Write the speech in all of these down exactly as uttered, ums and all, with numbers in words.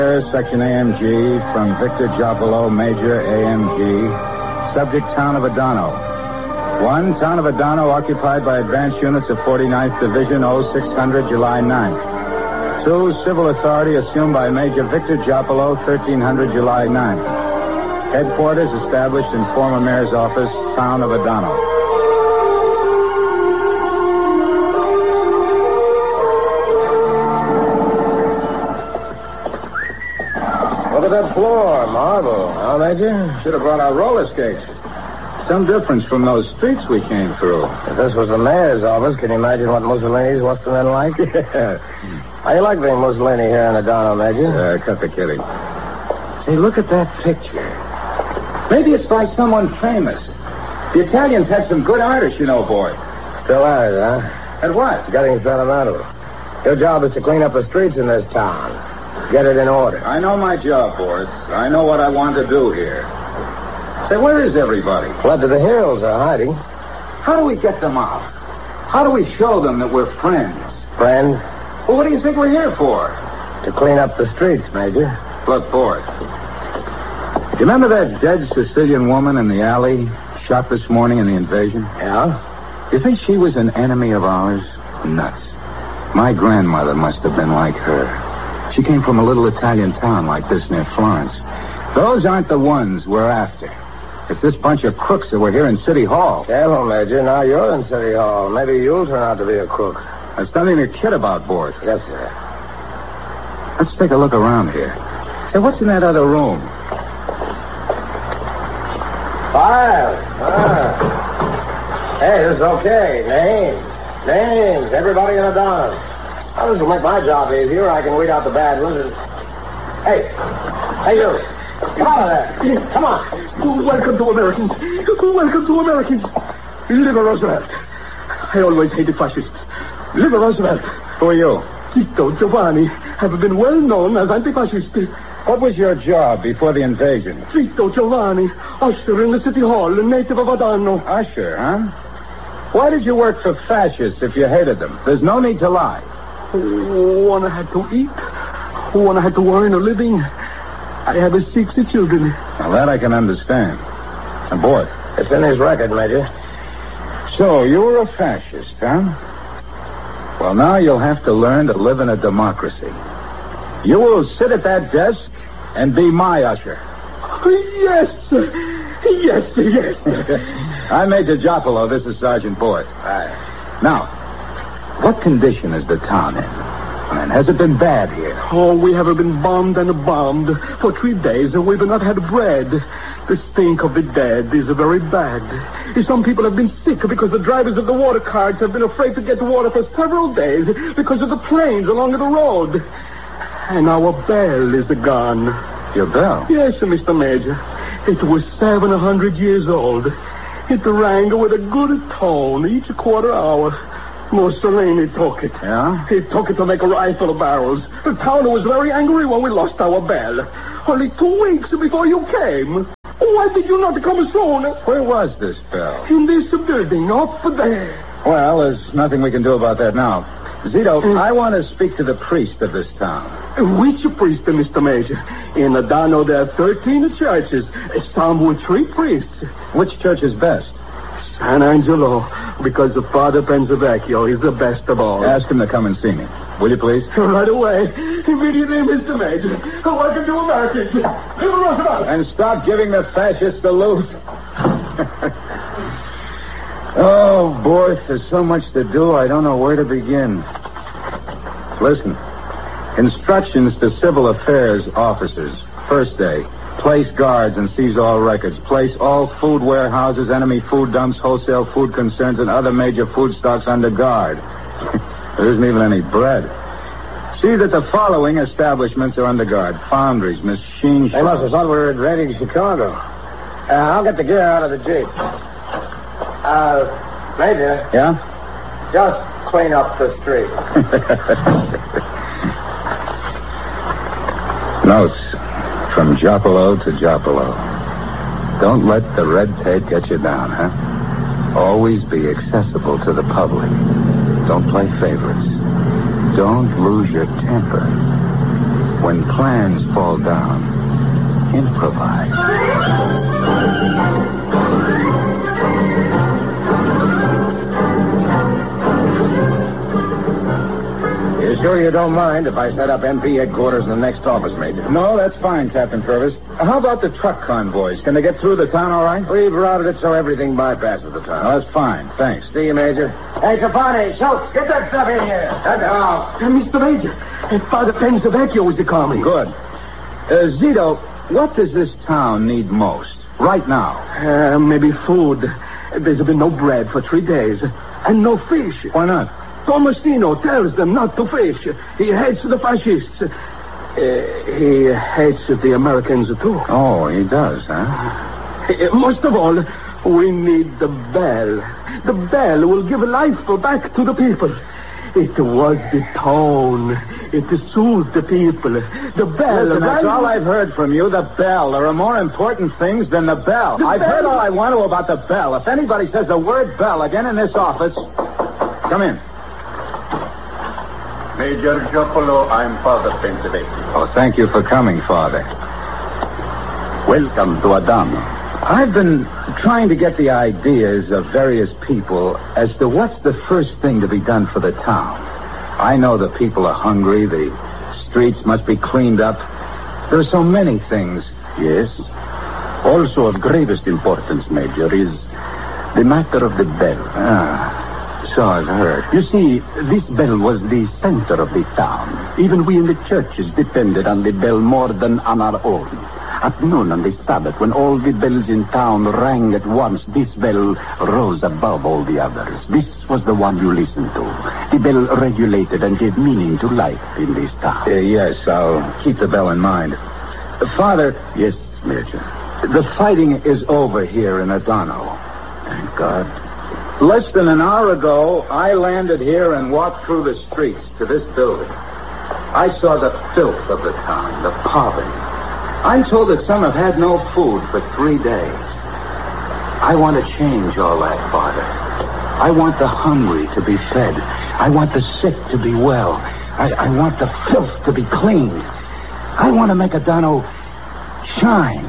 Section A M G from Victor Giapolo, Major A M G. Subject, town of Adano. One, town of Adano occupied by advanced units of forty-ninth Division, oh six hundred, July ninth. Two, civil authority assumed by Major Victor Giapolo, thirteen hundred, July ninth. Headquarters established in former mayor's office, town of Adano. Look at that floor, marble. Huh, Major? Should have brought our roller skates. Some difference from those streets we came through. If this was the mayor's office, can you imagine what Mussolini's must have been like? Yeah. How you like being Mussolini here in Adano, Major? Uh, cut the kidding. See, look at that picture. Maybe it's by someone famous. The Italians had some good artists, you know, boy. Still at it, huh? At what? Getting sentimental. Your job is to clean up the streets in this town. Get it in order. I know my job, Boris. I know what I want to do here. Say, where is everybody? Fled to the hills or hiding. How do we get them out? How do we show them that we're friends? Friend? Well, what do you think we're here for? To clean up the streets, Major. Look, Boris. You remember that dead Sicilian woman in the alley, shot this morning in the invasion? Yeah? You think she was an enemy of ours? Nuts. My grandmother must have been like her. She came from a little Italian town like this near Florence. Those aren't the ones we're after. It's this bunch of crooks that were here in City Hall. Careful, Major. Now you're in City Hall. Maybe you'll turn out to be a crook. That's something to kid about, Boris. Yes, sir. Let's take a look around here. Say, what's in that other room? Five. Ah. Hey, this is okay. Names. Names. Everybody in Adano. Now, this will make my job easier. I can weed out the bad ones and... Hey. Hey, you. Come out of there. Come on. Welcome to Americans. Welcome to Americans. Live Roosevelt. I always hated fascists. Live Roosevelt. Who are you? Tito Giovanni have been well known as anti-fascist. What was your job before the invasion? Tito Giovanni, usher in the City Hall, a native of Adano. Usher, huh? Why did you work for fascists if you hated them? There's no need to lie. One had to eat. One had to earn a living. I have six children. Now, that I can understand. And, boy, it's in his record, Major. So, you were a fascist, huh? Well, now you'll have to learn to live in a democracy. You will sit at that desk and be my usher. Yes, yes, yes. I'm Major Giapolo. This is Sergeant Boyd. Aye. Now, what condition is the town in? And has it been bad here? Oh, we have been bombed and bombed. For three days, and we've not had bread. The stink of the dead is very bad. Some people have been sick because the drivers of the water carts have been afraid to get water for several days because of the planes along the road. And our bell is gone. Your bell? Yes, Mister Major. It was seven hundred years old. It rang with a good tone each quarter hour. Mussolini took it. Yeah? He took it to make rifle barrels. The town was very angry when we lost our bell. Only two weeks before you came. Why did you not come soon? Where was this bell? In this building, up there. Well, there's nothing we can do about that now. Zito, mm. I want to speak to the priest of this town. Which priest, Mister Major? In Adano, there are thirteen churches. Some with three priests. Which church is best? San Angelo, because the Father Pensavecchio is the best of all. Ask him to come and see me. Will you, please? Right away. Immediately, Mister Major. Welcome to Americans. Live Roosevelt. And stop giving the fascists the loot. Oh, boy, there's so much to do, I don't know where to begin. Listen. Instructions to civil affairs officers. First day. Place guards and seize all records. Place all food warehouses, enemy food dumps, wholesale food concerns, and other major food stocks under guard. There isn't even any bread. See that the following establishments are under guard. Foundries, machine shops. They must have thought we were raiding Chicago. Uh, I'll get the gear out of the Jeep. Uh, Major. Yeah? Just clean up the street. Notes. From Giapolo to Giapolo. Don't let the red tape get you down, huh? Always be accessible to the public. Don't play favorites. Don't lose your temper. When plans fall down, improvise. You sure you don't mind if I set up M P headquarters in the next office, Major? No, that's fine, Captain Purvis. How about the truck convoys? Can they get through the town all right? We've routed it so everything bypasses the town. Oh, that's fine. Thanks. See you, Major. Hey, Capone, Schultz, get that stuff in here. That's all. Uh, Mister Major, uh, Father Pensavecchio is coming. Good. Uh, Zito, what does this town need most right now? Uh, maybe food. There's been no bread for three days. And no fish. Why not? Tomasino tells them not to fish. He hates the fascists. Uh, he hates the Americans, too. Oh, he does, huh? Uh, most of all, we need the bell. The bell will give life back to the people. It was the tone. It soothed the people. The bell... Listen, that's rang... all I've heard from you, the bell. There are more important things than the bell. The I've bell... heard all I want to about the bell. If anybody says the word bell again in this office... Come in. Major Giopolo, I'm Father Pensavecchio. Oh, thank you for coming, Father. Welcome to Adamo. I've been trying to get the ideas of various people as to what's the first thing to be done for the town. I know the people are hungry. The streets must be cleaned up. There are so many things. Yes. Also of gravest importance, Major, is the matter of the bell. Ah, so I've heard. You see, this bell was the center of the town. Even we in the churches depended on the bell more than on our own. At noon on the Sabbath, when all the bells in town rang at once, this bell rose above all the others. This was the one you listened to. The bell regulated and gave meaning to life in this town. Uh, yes, I'll keep the bell in mind. Uh, Father... Yes, Major. The fighting is over here in Adano. Thank God. Less than an hour ago, I landed here and walked through the streets to this building. I saw the filth of the town, the poverty. I'm told that some have had no food for three days. I want to change all that, Father. I want the hungry to be fed. I want the sick to be well. I, I want the filth to be cleaned. I want to make Adano shine.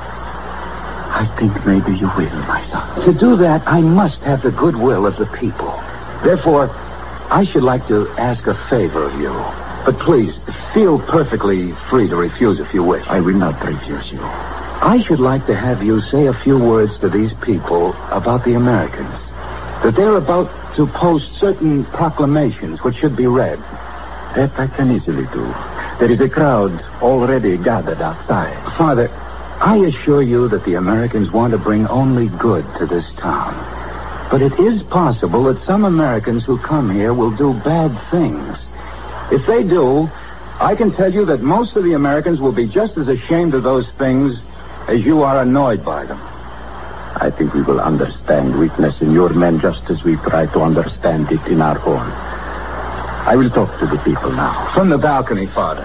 I think maybe you will, my son. To do that, I must have the goodwill of the people. Therefore, I should like to ask a favor of you. But please, feel perfectly free to refuse if you wish. I will not refuse you. I should like to have you say a few words to these people about the Americans. That they're about to post certain proclamations which should be read. That I can easily do. There is a crowd already gathered outside. Father, I assure you that the Americans want to bring only good to this town. But it is possible that some Americans who come here will do bad things. If they do, I can tell you that most of the Americans will be just as ashamed of those things as you are annoyed by them. I think we will understand weakness in your men just as we try to understand it in our own. I will talk to the people now. From the balcony, Father.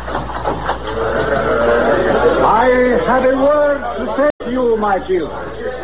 I have a word to say to you, my children.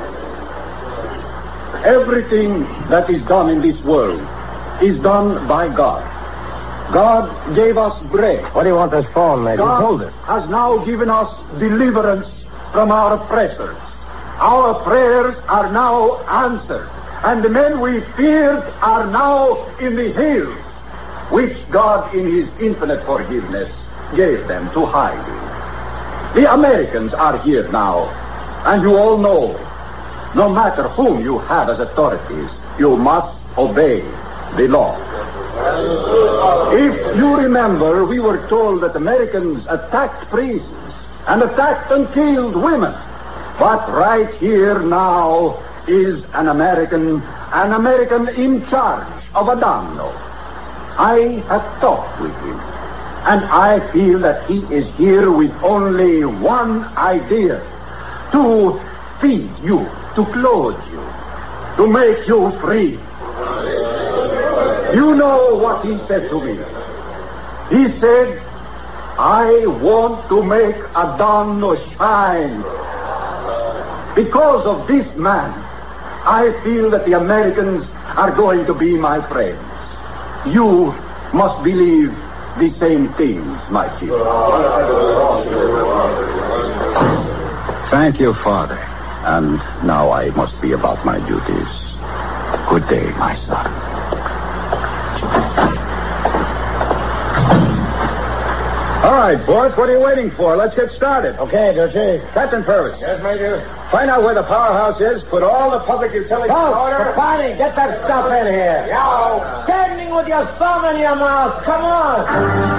Everything that is done in this world is done by God. God gave us bread. What do you want this for, Major? God Hold it. has now given us deliverance from our oppressors. Our prayers are now answered, and the men we feared are now in the hills, which God, in his infinite forgiveness, gave them to hide in. The Americans are here now, and you all know, no matter whom you have as authorities, you must obey the law. If you remember, we were told that Americans attacked priests and attacked and killed women. But right here now is an American, an American in charge of Adano. I have talked with him, and I feel that he is here with only one idea: to feed you, to clothe you, to make you free. You know what he said to me. He said, I want to make Adano shine. Because of this man, I feel that the Americans are going to be my friends. You must believe the same things, my chief. Thank you, Father. And now I must be about my duties. Good day, my son. All right, boys, what are you waiting for? Let's get started. Okay, Dutchy. Captain Purvis. Yes, Major. Find out where the powerhouse is, put all the public utilities in Folks, order. Capani, get that stuff in here. Yo. Standing with your thumb in your mouth. Come on.